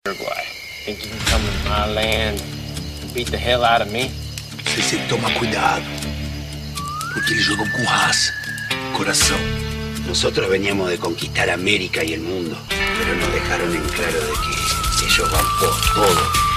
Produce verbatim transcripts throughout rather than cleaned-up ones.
Uruguay. Think you can come to my land and beat the hell out of me? Se você toma cuidado, porque eles jogam com raça, coração. Nosotros veníamos de conquistar América y el mundo, pero nos dejaron en claro de que ellos van por todo.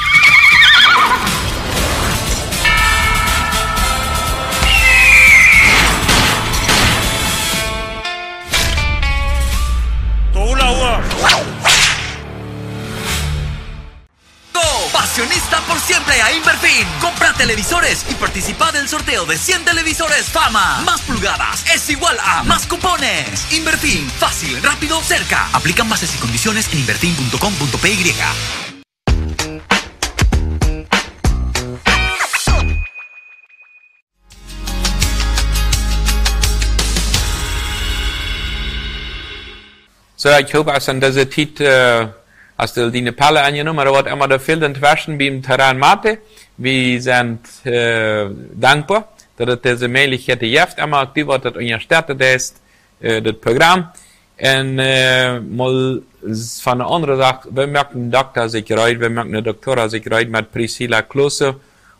Pasionista por siempre a Inverfin. Compra televisores y participa del sorteo de cien televisores Fama. Más pulgadas es igual a más cupones. Inverfin, fácil, rápido, cerca. Aplican bases y condiciones en inverfin punto com punto p y. Så jeg håper at deze tid, uh, als de die Palle angenommen, er wordt immer de veel entwaschen beim Terrain Mate. Wir sind uh, dankbaar dat het deze mogelijkheid heeft. Immer actief wordt het ondersteunt is, uh, het programma. En uh, mal van de andere zaak, we merken een dokter zich rijdt, we merken een dokter zich rijdt met Priscilla Klose,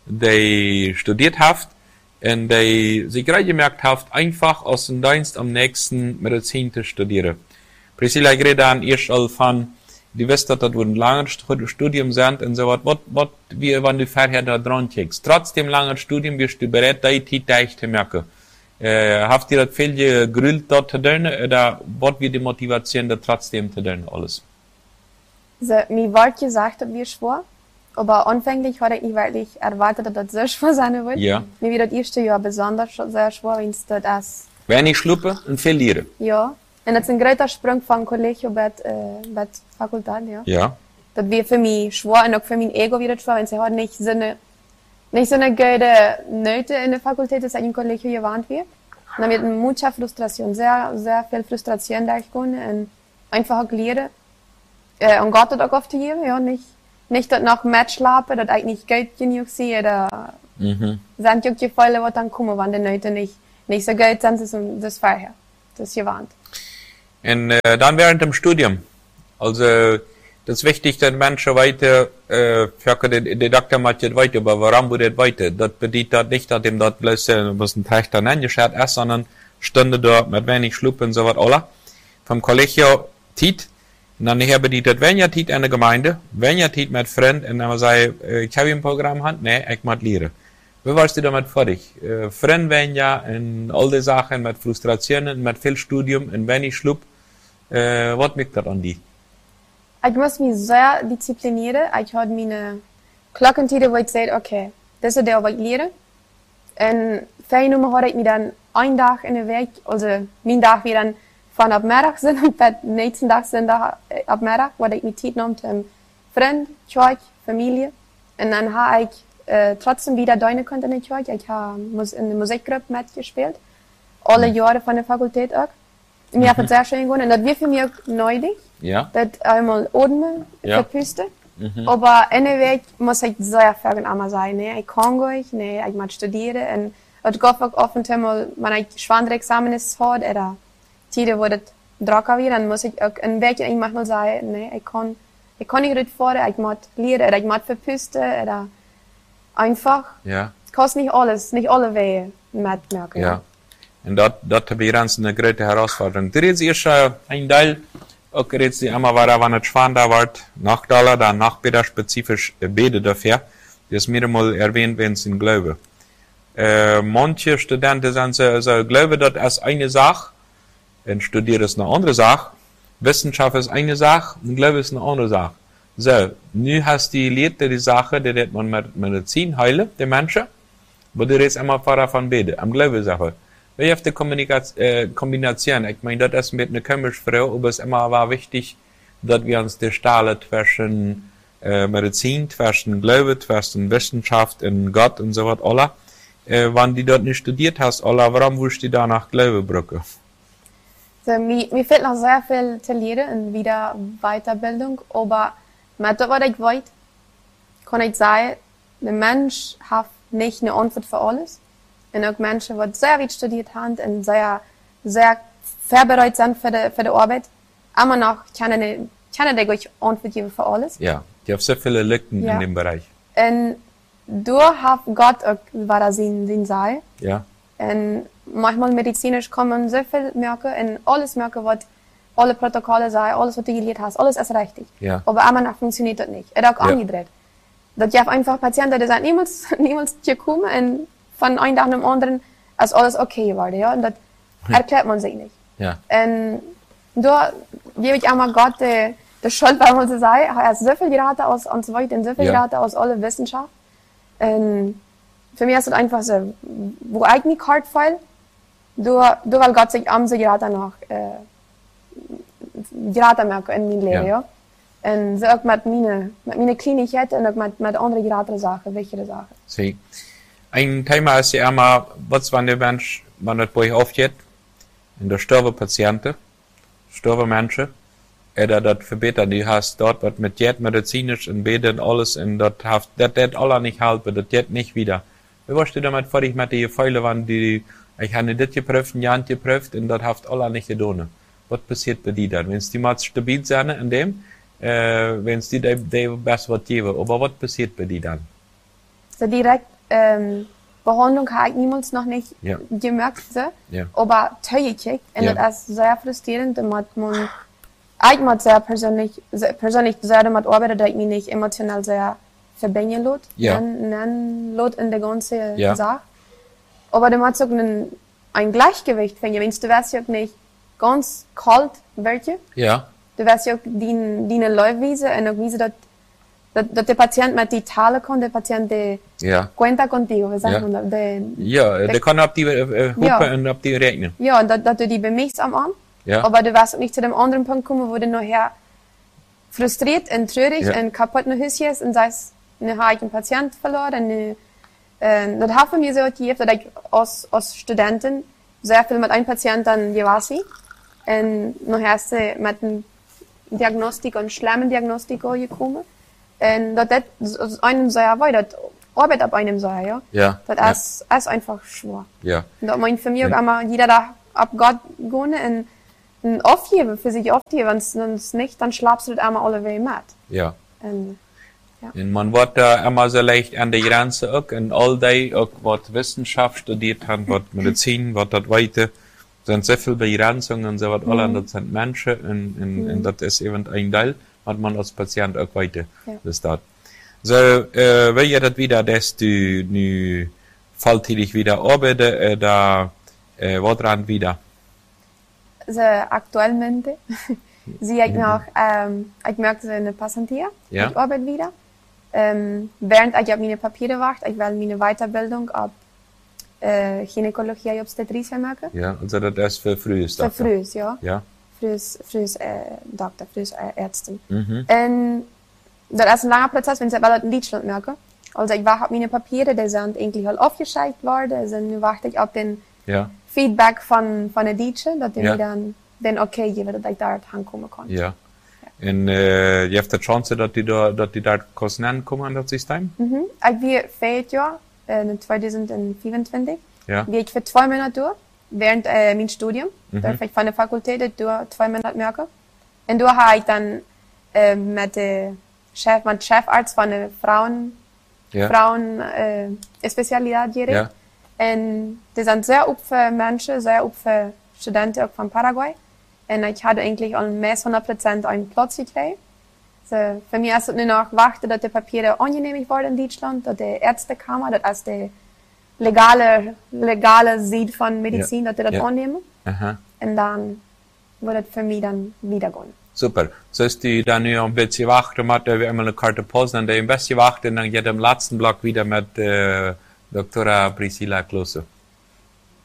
die studiert heeft. En die zich rijdt gemerkt heeft, einfach aus dem Dienst am nächsten Medizin zu studieren. Priscilla redet dann erst al van, die wist dat dat een langer Studium sind und so wat, wat, wat, wie, wann du vorher da dran kriegst. Trotzdem langer Studium bist du bereit, die Zeit echt zu merken. Äh, habt ihr das viel gegrüllt dort zu tun, oder was wird die Motivation da trotzdem zu tun, alles? Also, mir wurde gesagt, dass wir schwor, aber anfänglich hatte ich nicht wirklich erwartet, dass das so schwer sein wird. Ja. Mir wird das erste Jahr besonders sehr schwer, wenn es das ist. Wenn ich schluppe und verliere. Ja. En dat is een grote sprong van college bij uh, de faculteit, ja. Ja. Dat weer voor mij schwer en ook voor mijn ego weer schwer, want ze hadden niet zo'n niet zo'n goede noten in de faculteit, dat in college gewarnt wird. En dan wird mucha frustración, sehr, sehr viel Frustration durchgekommen en einfach auch leren. Uh, und Gott hat auch oft gegeben, ja, nicht, nicht dat noch Match lapen, dat ik niet goed genoeg zie, oder Mhm. sind ook gevallen, wat dan komen, want de noten nicht, nicht so gut sind, das ist das vorher. Das ist gewarnt. Und äh, dann während dem Studium. Also, das ist wichtig, dass Menschen weiter, äh, für die, die Doktor macht jetzt weiter, aber warum wird das weiter? Das bedeutet das nicht, dass dem das bloß, äh, was ein Teich dann eingeschert ist, sondern Stunde dort mit wenig Schluppen und so was, alle. Vom Kollegio Tiet. Und dann nachher bedeutet das weniger Tiet in der Gemeinde, weniger Tiet mit Freunden, und dann sei, äh, ich habe ein Programm hand, nee, ich muss lernen. Wie warst du damit fertig? Äh, Freunde weniger, und all die Sachen mit Frustrationen, mit viel Studium, und wenig Schlupp. Uh, wat maakt dat aan die? Ich muss mich sehr disziplinieren. Ich habe meine Klockentider, wo ich sage, okay, das ist der, was ich lehre. Und Feriennummer habe ich mir dann einen Tag in der Weg, also mein Tag wir dann von ab Mittag sind und den nächsten Tag sind da ab Mittag, wo ich mir Zeit nehme, um Freund, Kirche, Familie. Und dann habe ich äh, trotzdem wieder deine Konten in der Kirche. Ich habe in der Musikgruppe mitgespielt. Alle mhm. Jahre von der Fakultät auch. Mir hat es sehr schön gewonnen. Und das wird für mich auch neulich. Ja. Das einmal atmen, ja. verpusten. Mhm. Aber in der Weg muss ich sehr viel einmal sein. Nee, ich kann gleich, nee, ich muss studieren. Und es geht auch oft einmal, wenn ich schwere Examen habe, oder Tiere, wo das Drucker wird, dann muss ich auch ein Weg manchmal sagen, nee, ich kann, ich kann nicht fordern, ich muss lernen, oder ich muss verpusten, oder einfach. Ja. Es kostet nicht alles, nicht alle Wege mitmerken. Ja. En dat, dat is bij ons een grote herausforderung. Er is eerst uh, een deel, ook er is die immer waar wanneer het zwaar wordt, nachdalen, dan nachbeder spezifisch beden dafür. Dat is mehrmals erwähnt, wenn sie glauben. Uh, manche Studenten sind so, so glauben, dat is eine Sache, und studieren ist eine andere Sache. Wissenschaft ist eine Sache, und Glaube ist eine andere Sache. So, nu hast die Leute die Sache, die dat man mit Medizin heilen, die Menschen, aber der ist immer vorher von beden, am Glaube Sache. Wie auf die äh, Kombination, ich meine, das ist mit einer komischen Frau, aber es immer war wichtig, dass wir uns die Stahle zwischen äh, Medizin, zwischen Glaube, zwischen Wissenschaft und Gott und so was, alle, äh, wenn die dort nicht studiert hast, alle, warum willst du da nach Glaube brücken? So, mir, mir fehlt noch sehr viel zu lernen in wieder Weiterbildung, aber mit dem, was ich weiß, kann ich sagen, der Mensch hat nicht eine Antwort für alles. Und auch Menschen, die sehr weit studiert haben und sehr, sehr vorbereitet sind für die, für die Arbeit, immer noch können die, können die euch Antwort geben für alles. Ja. Die haben so viele Lücken Ja. in dem Bereich. En door heeft God ook waar zijn, zijn zij. Ja, En manchmal medizinisch kann man so viel merken und alles merken, was alle Protokolle sagen, alles, was du gelehrt hast, alles ist richtig. Ja. Aber einmal noch funktioniert das nicht. Er hat auch Ja. angedreht. Das gibt einfach Patienten, die sind niemals, niemals gekommen und von einem Tag zum anderen ist alles okay geworden, ja. Und das erklärt man sich nicht. ja, Und da gebe ich einmal Gott die, die Schuld, weil man so sagt, er hat so viel geraten aus und so weiter, und so viel Ja. geraten aus aller Wissenschaft. Und für mich ist es einfach so, wo ich mich hart fall, du, du weil Gott sich am so geraten noch, äh, geraten merken in meinem Leben, Ja. ja. Und so auch mit meinen, mit meinen Kleinigkeiten und auch mit, mit anderen geraten Sachen, wichtige Sachen. zie. Ein Thema ist ja immer, was wenn der Mensch, wenn das bei euch aufgeht, in der sterben Patienten, sterben Menschen, oder das verbessern, die hast dort was mit Jet, medizinisch, und beten alles, und das hat, das wird alle nicht halten, das geht nicht wieder. Wie warst du damit fertig mit den Fälle, wenn die, ich habe das geprüft, ein Jahr geprüft, und das hat alle nicht getan. Was passiert bei dir dann? Wenn die mal stabil sind in dem, äh, wenn die dir die best was geben, aber was passiert bei dir dann? So direkt, ähm, Behandlung habe ich niemals noch nicht Ja. gemerkt, so. Ja. Aber teilgekriegt, und Ja. das ist sehr frustrierend, und man, man, ich muss sehr persönlich, sehr, persönlich sehr damit arbeiten, dass ich mich nicht emotional sehr verbinden lässt, Ja. nennen lässt in der ganzen Ja. Sache. Aber du musst auch ein, ein Gleichgewicht finden, wenn du weißt ja auch nicht ganz kalt welche, Ja, du weißt ja auch die, die Leute und auch wissen, dass, dass, dass der Patient mit dir teilen kann, der Patient, der ja. cuenta contigo, wie sagt Ja. man das? Der, Ja, der kann auf die äh, Hupe Ja. und auf die rechnen. ja, und dass, dass du die bemischst am Arm. Ja. Aber du wirst auch nicht zu dem anderen Punkt kommen, wo du nachher frustriert und traurig Ja. und kaputt nach Hause gehst und sagst, ne, habe ich einen Patient verloren. Und, äh, das hat für mich so gegeben, dass ich als, als Studentin sehr viel mit einem Patienten gewesen und nachher ist sie mit einem Diagnostik und schlimmen Diagnostik gekommen. Und das ist einem sehr weit, das arbeitet auf einem sehr, ja. Ja, Das ja. ist, ist einfach schwer. Ja, Und da meint für mich Ja. auch immer jeder da ab Gott gehen und, und aufgeben, für sich aufgeben. Wenn es nicht, dann schlafst du das einmal alle Wege mit. ja. Und, Und man wird da immer so leicht an der Grenze auch, und all die auch, was Wissenschaft studiert haben, was Medizin, was das weiter, sind sehr viele Begrenzungen und so was alle, und das sind Menschen, und, und, und das ist eben ein Teil, was man als Patient auch weiter Ja. ist. Das. So, äh, will ihr das wieder, dass du nu volltätig wieder arbeiten, oder, äh, was dran wieder? so aktuellmente sehe ich noch, ähm, ich merke so eine Passantia, Ja. ich arbeite wieder. Ähm, während ich auf meine Papiere warte, ich will meine Weiterbildung ab äh, Gynäkologie und Obstetrie machen. Ja, also das ist für frühes Für frühes, ja. Ja. Frühes, frühes äh, Doktor, frühes äh, Ärztin. Mhm. En dat is een lange proces, wenn ich wel in Deutschland merke. Also ich wacht op mijn papieren, die zijn eigenlijk al afgeschickt worden. Dus nu wacht ik op den Ja, feedback van, van de Deutsche, dat die Ja. mir dan den okay geven, dat ik daar aankomen kan. ja. En äh, je hebt de chance dat die daar, dat die daar kosten aankomen aan dat systeem? Mhm. Ik ben vijf jaar, in twintig vierentwintig, Ja. ben ik voor twee maanden door, während äh, mijn studium. Mhm. Darf ich von der Fakultät door twee maanden merken. En door ga ik dan äh, met de chef, met Chefarzt van de vrouwen, Ja. Frauen äh, Spezialität geredet. Ja. Und die sind sehr up für Menschen, sehr up für Studenten auch von Paraguay. Und ich hatte eigentlich al mehr hundert Prozent einen Platz gekriegt. So, für mich ist es nur noch warten, dass die Papiere angenehmigt wurden in Deutschland, dass die Ärztekammer, das ist die legale, legale Seite von Medizin, Ja. dass die das Ja. annehmen. Aha. Und dann wird es für mich dann wieder gehen. Super. Så ist die dann nu ein bisschen wachten, mit wir einmal eine Karte Pause, dann ein bisschen wachten, dann geht im letzten Block wieder mit äh, Doktora Priscilla Klose.